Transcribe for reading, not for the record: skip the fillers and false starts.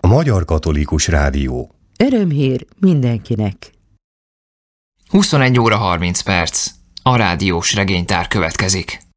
Magyar Katolikus Rádió. Örömhír mindenkinek. 21 óra 30 perc. A rádiós regénytár következik.